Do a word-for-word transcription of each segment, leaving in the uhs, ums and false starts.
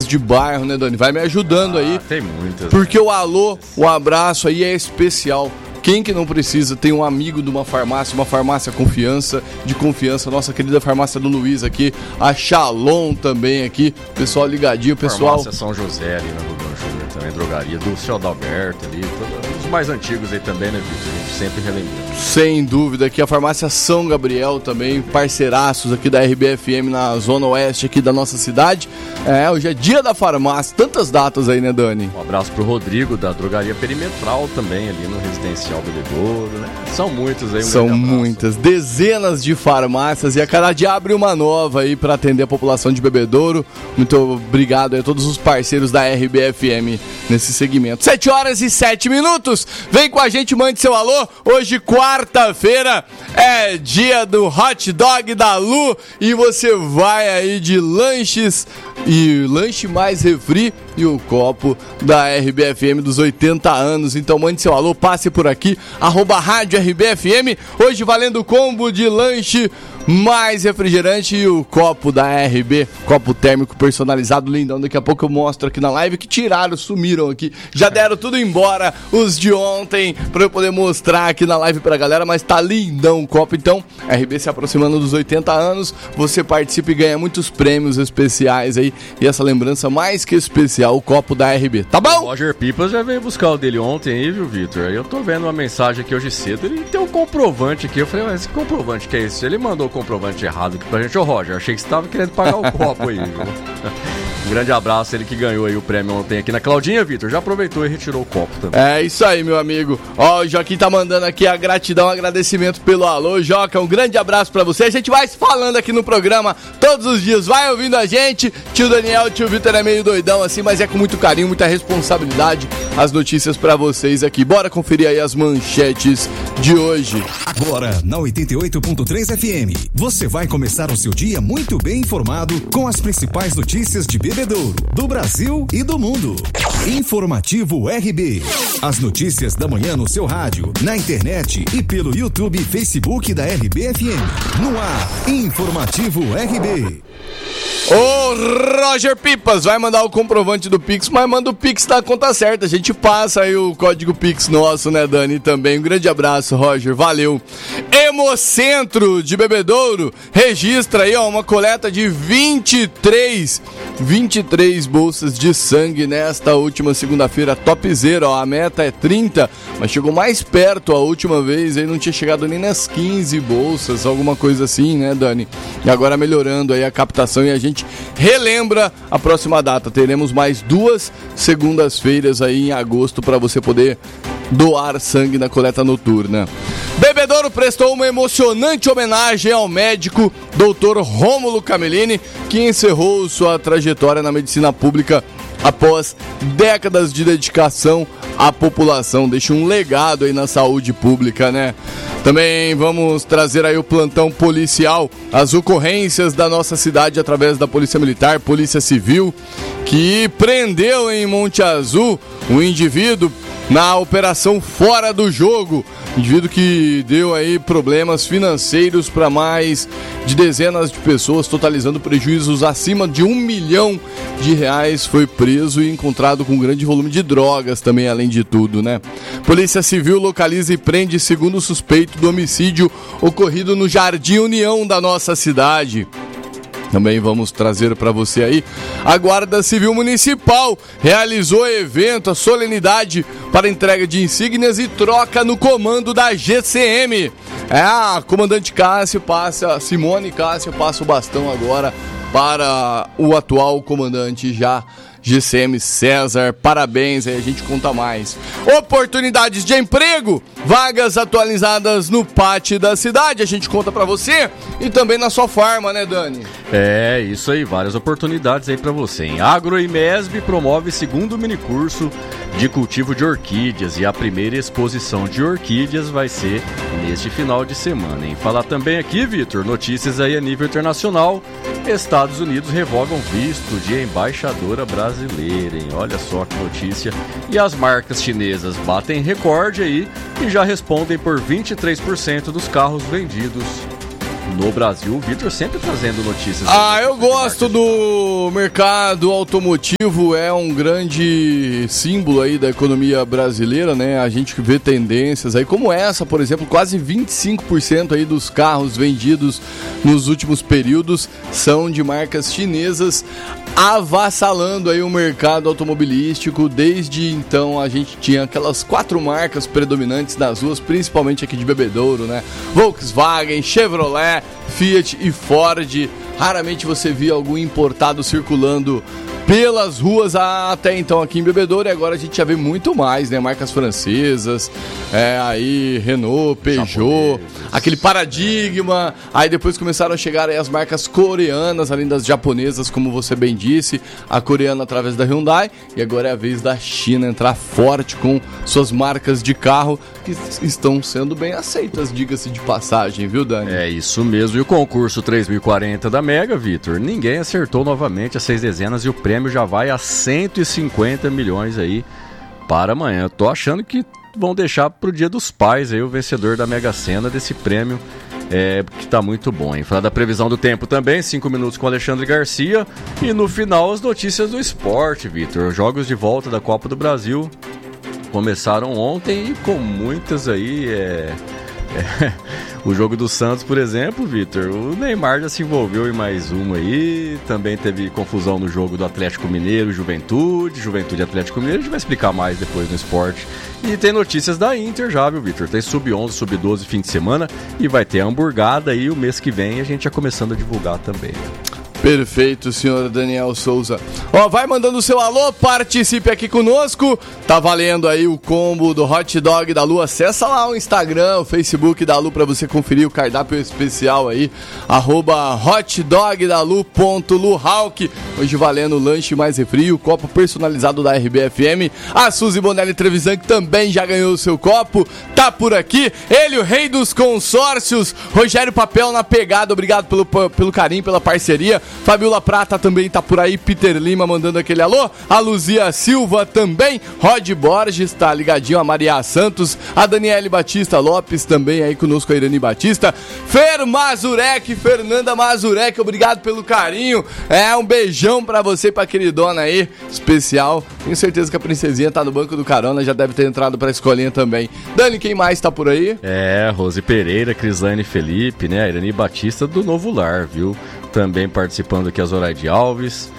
de bairro, né, Dani? Vai me ajudando ah, aí. Tem muitas. Porque né? o alô, o abraço aí é especial. Quem que não precisa tem um amigo de uma farmácia, uma farmácia confiança, de confiança, nossa querida farmácia do Luiz aqui, a Shalom também aqui, pessoal ligadinho, pessoal. Farmácia São José ali na Rubão Júnior também, drogaria do seu Adalberto ali, todos os mais antigos aí também, né, Vitor? A gente sempre relembra. Sem dúvida, aqui a farmácia São Gabriel também, parceiraços aqui da R B F M na zona oeste aqui da nossa cidade. É, hoje é dia da farmácia, tantas datas aí, né, Dani? Um abraço pro Rodrigo da drogaria Perimetral também ali no Residencial Bebedouro, né? São muitos aí. Um São muitas, dezenas de farmácias e a cada dia abre uma nova aí para atender a população de Bebedouro. Muito obrigado aí a todos os parceiros da R B F M nesse segmento. sete horas e sete minutos, vem com a gente, mande seu alô. Hoje, quarta-feira, é dia do hot dog da Lu e você vai aí de lanches e lanche mais refri e o copo da R B F M dos oitenta anos. Então mande seu alô, passe por aqui, arroba rádio R B F M, hoje valendo o combo de lanche mais refrigerante e o copo da R B, copo térmico personalizado, lindão. Daqui a pouco eu mostro aqui na live que tiraram, sumiram aqui, já deram tudo embora, os de ontem, pra eu poder mostrar aqui na live pra galera, mas tá lindão o copo. Então, R B se aproximando dos oitenta anos, você participa e ganha muitos prêmios especiais aí, e essa lembrança mais que especial, o copo da R B, tá bom? O Roger Pipas já veio buscar o dele ontem aí, viu, Vitor? Aí eu tô vendo uma mensagem aqui hoje cedo, ele tem um comprovante aqui, eu falei, mas esse comprovante que é esse? Ele mandou o comprovante errado aqui pra gente. Ô Roger, achei que você tava querendo pagar o copo aí, viu? Um grande abraço, ele que ganhou aí o prêmio ontem aqui na Claudinha, Vitor. Já aproveitou e retirou o copo também. É isso aí, meu amigo. Ó, o Joaquim tá mandando aqui a gratidão, agradecimento pelo alô. Joca, um grande abraço pra você. A gente vai se falando aqui no programa todos os dias. Vai ouvindo a gente. Tio Daniel, tio Vitor é meio doidão assim, mas é com muito carinho, muita responsabilidade as notícias pra vocês aqui. Bora conferir aí as manchetes de hoje. Agora, na oitenta e oito ponto três F M, você vai começar o seu dia muito bem informado com as principais notícias de Bebedouro, do Brasil e do mundo. Informativo R B. As notícias da manhã no seu rádio, na internet e pelo YouTube e Facebook da R B F M. No ar, Informativo R B. Ô Roger Pipas, vai mandar o comprovante do Pix, mas manda o Pix da conta certa. A gente passa aí o código Pix nosso, né, Dani? Também. Um grande abraço, Roger. Valeu. Hemocentro de Bebedouro registra aí, ó, uma coleta de vinte e três, vinte e três bolsas de sangue nesta última segunda-feira. Topzera, ó. A meta é trinta, mas chegou mais perto a última vez, aí não tinha chegado nem nas quinze bolsas, alguma coisa assim, né, Dani? E agora melhorando aí a captação e a gente relembra a próxima data. Teremos mais duas segundas-feiras aí em agosto para você poder doar sangue na coleta noturna. Bebedouro prestou uma emocionante homenagem ao médico doutor Rômulo Camellini, que encerrou sua trajetória na medicina pública após décadas de dedicação à população. Deixa um legado aí na saúde pública, né? Também vamos trazer aí o plantão policial, as ocorrências da nossa cidade através da Polícia Militar, Polícia Civil, que prendeu em Monte Azul um indivíduo na operação Fora do Jogo. Indivíduo que deu aí problemas financeiros para mais de dezenas de pessoas, totalizando prejuízos acima de um milhão de reais. Foi preso e encontrado com um grande volume de drogas também, além de tudo, né? Polícia Civil localiza e prende segundo suspeito do homicídio ocorrido no Jardim União da nossa cidade. Também vamos trazer para você aí. A Guarda Civil Municipal realizou evento, a solenidade para entrega de insígnias e troca no comando da G C M. É, a comandante Cássio passa, Simone Cássio passa o bastão agora para o atual comandante já G C M César. Parabéns, aí a gente conta mais. Oportunidades de emprego, vagas atualizadas no pátio da cidade, a gente conta pra você e também na sua farma, né, Dani? É, isso aí, várias oportunidades aí pra você, hein? AgroImesb promove segundo minicurso de cultivo de orquídeas e a primeira exposição de orquídeas vai ser neste final de semana, hein? Falar também aqui, Vitor, notícias aí a nível internacional. Estados Unidos revogam visto de embaixadora brasileira, hein? Olha só que notícia. E as marcas chinesas batem recorde aí e já respondem por vinte e três por cento dos carros vendidos no Brasil. O Vitor sempre trazendo notícias. Ah, eu gosto do mercado automotivo, é um grande símbolo aí da economia brasileira, né? A gente vê tendências aí como essa, por exemplo, quase vinte e cinco por cento aí dos carros vendidos nos últimos períodos são de marcas chinesas, avassalando aí o mercado automobilístico. Desde então a gente tinha aquelas quatro marcas predominantes nas ruas, principalmente aqui de Bebedouro, né? Volkswagen, Chevrolet, Fiat e Ford. Raramente você via algum importado circulando pelas ruas até então aqui em Bebedouro, e agora a gente já vê muito mais, né? Marcas francesas, é, aí Renault, Peugeot, japoneses, aquele Paradigma. Aí depois começaram a chegar aí as marcas coreanas, além das japonesas, como você bem disse, a coreana através da Hyundai, e agora é a vez da China entrar forte com suas marcas de carro, que estão sendo bem aceitas, diga-se de passagem, viu, Dani? É isso mesmo. E o concurso três mil e quarenta da Mega, Vitor, ninguém acertou novamente as seis dezenas e o prêmio já vai a cento e cinquenta milhões aí para amanhã. Eu tô achando que vão deixar pro Dia dos Pais aí o vencedor da Mega Sena desse prêmio, é, que tá muito bom, hein? Falar da previsão do tempo também, cinco minutos com Alexandre Garcia, e no final as notícias do esporte, Vitor. Jogos de volta da Copa do Brasil começaram ontem e com muitas aí, é... É, o jogo do Santos, por exemplo, Vitor, o Neymar já se envolveu em mais uma aí. Também teve confusão no jogo do Atlético Mineiro, Juventude, Juventude Atlético Mineiro. A gente vai explicar mais depois no esporte. E tem notícias da Inter já, viu, Vitor? Tem sub onze, sub doze fim de semana e vai ter a hamburgada aí o mês que vem. A gente já começando a divulgar também. Perfeito, senhor Daniel Souza. Ó, vai mandando o seu alô, participe aqui conosco. Tá valendo aí o combo do Hot Dog da Lu. Acessa lá o Instagram, o Facebook da Lu pra você conferir o cardápio especial aí. Arroba hotdogdalu.luhawk. Hoje valendo o lanche mais refri, o copo personalizado da R B F M. A Suzy Bonelli Trevisan, que também já ganhou o seu copo, tá por aqui. Ele, o rei dos consórcios, Rogério Papel na pegada. Obrigado pelo, pelo carinho, pela parceria. Fabiola Prata também tá por aí, Peter Lima mandando aquele alô, a Luzia Silva também, Rod Borges tá ligadinho, a Maria Santos, a Daniele Batista Lopes também aí conosco, a Irani Batista, Fer Mazurek, Fernanda Mazurek, obrigado pelo carinho, é um beijão pra você, pra queridona aí, especial, tenho certeza que a princesinha tá no banco do carona, já deve ter entrado pra escolinha também. Dani, quem mais tá por aí? É, Rose Pereira, Crislane Felipe, né, a Irani Batista do Novo Lar, viu? Também participando aqui a Zoraide Alves,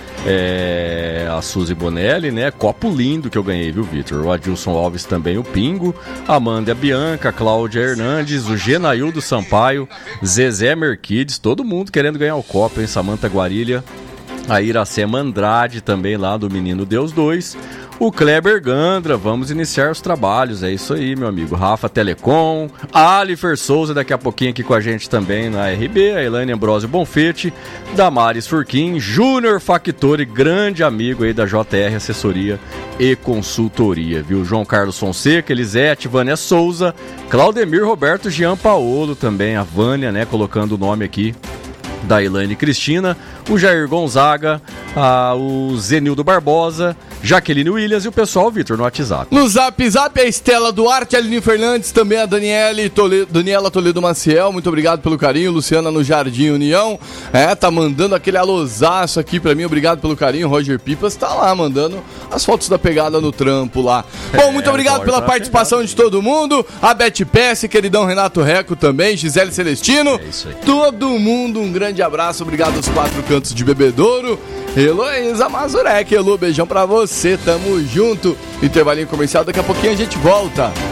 é, a Suzy Bonelli, né? Copo lindo que eu ganhei, viu, Vitor? O Adilson Alves também, o Pingo, Amanda Bianca, Cláudia Hernandes, o Genaildo Sampaio, Zezé Merquides, todo mundo querendo ganhar o copo, hein? Samanta Guarilha, a Iracema Andrade também lá do Menino Deus dois. O Kleber Gandra, vamos iniciar os trabalhos, é isso aí, meu amigo. Rafa Telecom, Alifer Souza, daqui a pouquinho aqui com a gente também na R B, a Elaine Ambrosio Bonfete, Damares Furquim, Júnior Factori, grande amigo aí da J R Assessoria e Consultoria, viu? João Carlos Fonseca, Elisete, Vânia Souza, Claudemir Roberto, Jean Paolo também, a Vânia, né, colocando o nome aqui da Elaine Cristina, o Jair Gonzaga, a, o Zenildo Barbosa, Jaqueline Williams e o pessoal, Vitor, no WhatsApp. No Zap Zap, a Estela Duarte, a Aline Fernandes, também a Daniele Toledo, Daniela Toledo Maciel, muito obrigado pelo carinho. Luciana no Jardim União, é, tá mandando aquele alôzaço aqui pra mim, obrigado pelo carinho. Roger Pipas tá lá mandando as fotos da pegada no trampo lá. Bom, muito é, obrigado pela participação de todo mundo. A Beth Pesce, queridão Renato Reco também, Gisele Celestino. É isso aí. Todo mundo, um grande abraço, obrigado aos quatro cantos de Bebedouro. Heloísa Mazurek, Elo, beijão pra você, tamo junto. Intervalinho comercial, daqui a pouquinho a gente volta.